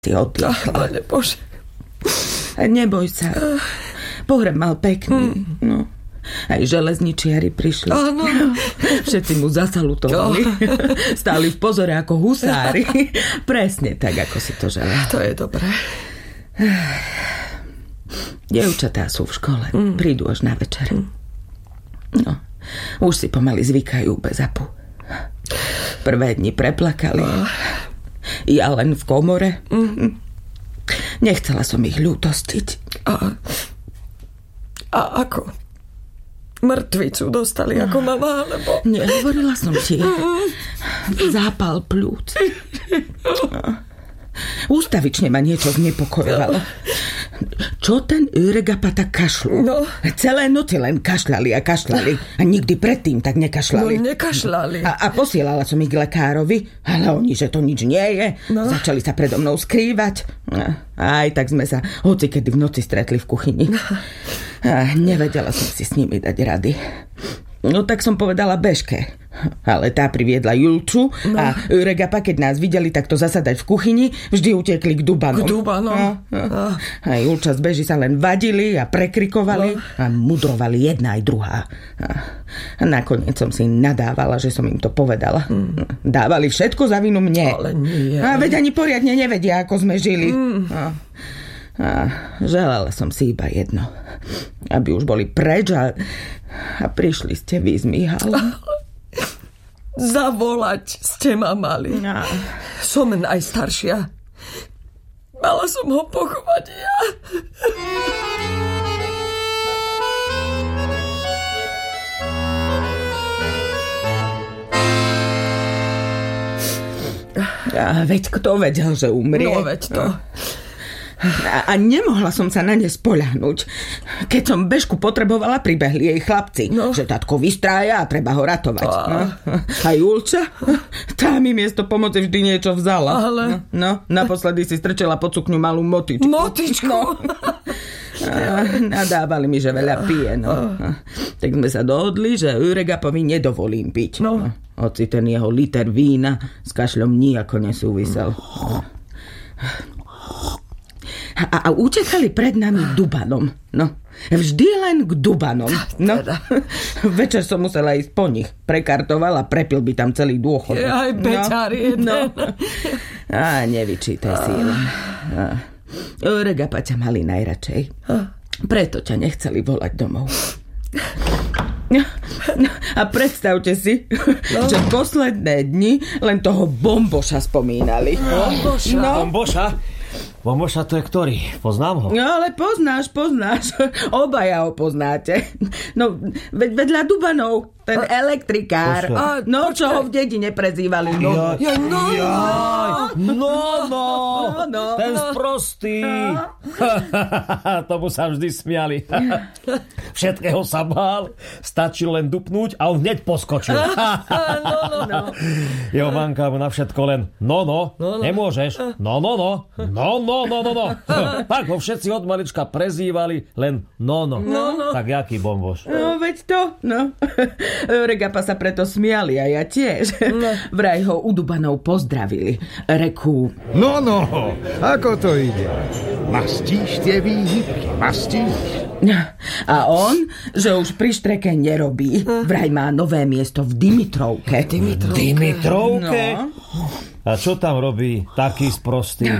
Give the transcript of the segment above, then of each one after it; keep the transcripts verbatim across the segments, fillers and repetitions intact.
si oddychla. Pane Bože. Neboj sa. Pohreb mal pekný. Mm. No. Aj železničiari prišli. Áno. Všetci mu zasalutovali. Stáli v pozore ako husári. Presne tak, ako si to želal. To je dobré. Dievčatá sú v škole. Mm. Prídu až na večer. Mm. No, už si pomaly zvykajú bez apu. Prvé dni preplakali. Oh. Ja len v komore. Mm. Nechcela som ich ľútostiť. A, a ako? Mŕtvicu dostali ako mama, alebo... Nehovorila som ti. Zápal pľúc. Ústavične ma niečo znepokojovalo. Čo ten Öregapa tak kašľú? No. Celé noci len kašľali a kašľali. A nikdy predtým tak nekašľali. No nekašľali. A, a posielala som ich k lekárovi, ale oni, že to nič nie je. No. Začali sa predo mnou skrývať. A aj tak sme sa hocikedy v noci stretli v kuchyni. No. A nevedela som si s nimi dať rady. No tak som povedala Bežke. Ale tá priviedla Julču no. A Öregapa, keď nás videli takto zasadať v kuchyni, vždy utekli k Dubanom. K Dubanom? No, no. A Julča z Beži sa len vadili a prekrikovali no. A mudrovali jedna aj druhá. A nakoniec som si nadávala, že som im to povedala. Mm. Dávali všetko za vinu mne. Ale nie. A veď ani poriadne nevedia, ako sme žili. Mm. A, a želala som si iba jedno. Aby už boli preč a, a prišli ste vy s Michalom. Zavolať ste ma mali. No. Som najstaršia. Mala som ho pochovať ja. A veď kto vedel, že umrie? No veď to. A, a nemohla som sa na ne spoľahnúť. Keď som Bežku potrebovala, pribehli jej chlapci. No. Že tatko vystrája a treba ho ratovať. A, no. A Julča? Tá mi miesto pomoci vždy niečo vzala. Ale... No, naposledy si strčela pod sukňu malú motičku. Motičku? No. A nadávali mi, že veľa pije. No. Tak sme sa dohodli, že Öregapovi nedovolím piť. No. Hoci ten jeho liter vína s kašľom nijako nesúvisel. A, a utekali pred nami Dubanom. No, vždy len k Dubanom. No, večer som musela ísť po nich. Prekartoval a prepil by tam celý dôchodok. Aj beťar jeden. No. A nevyčítaj si len. Öregapa ťa mali najradšej. Preto ťa nechceli volať domov. No, no, a predstavte si, no. Že posledné dni len toho Bomboša spomínali. Bomboša? No. Bomboša? Bomboša to je ktorý? Poznám ho. No ale poznáš, poznáš. Obaja ho poznáte. No, ve- vedľa Dubanov. Ten a, elektrikár. A, no, čo ho v dedine prezývali. No, ja, ja, no, ja, no, no, no, no. Ten sprostý. Tomu sa vždy smiali. Všetkého sa bál. Stačil len dupnúť a on hneď poskočil. no, no, no. Jeho manka mu na všetko len no, no, no, no. Nemôžeš. No, no, no. No, no, no, no, no. Tak ho všetci od malička prezývali len no, no. no, no. Tak jaký Bomboš? No, veď to, no. Öregapa sa preto smiali a ja tiež. No. Vraj ho u Dubanov pozdravili. Rekú... No, no, ako to ide? Mastíš tie výhybky, mastíš? A on, že už pri štreke nerobí. Vraj má nové miesto v Dimitrovke. Dimitrovke? Dimitrovke? No. A čo tam robí taký sprostý?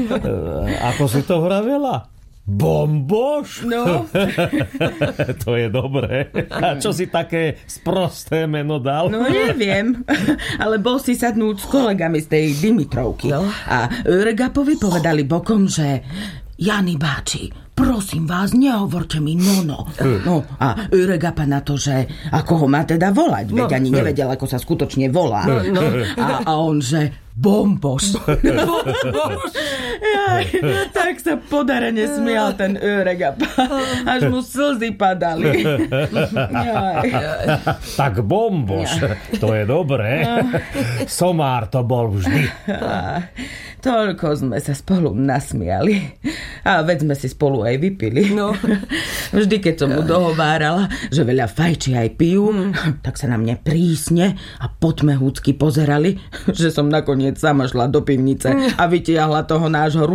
Ako si to vravela? Bomboš? No. To je dobré. A čo si také sprosté meno dal? No neviem. Ale bol si sadnúť s kolegami z tej Dimitrovky. No. A Öregapovi povedali bokom, že Jani báči, prosím vás, nehovorte mi nono. No a Öregapa na to, že ako ho má teda volať. Veď ani nevedel, ako sa skutočne volá. No. A, a on, že Bomboš. Bomboš. Jaj, tak sa podarene smial ten Öregapa. Až mu slzy padali. Jaj. Tak Bomboš, to je dobré. Somár to bol vždy. Toľko sme sa spolu nasmiali. A veď sme si spolu aj vypili. No. Vždy, keď som mu dohovárala, že veľa fajči aj pijú, mm. tak sa na mňa prísne a potmehúcky pozerali, že som nakoniec nakoniec sama šla do pivnice a vytiahla toho nášho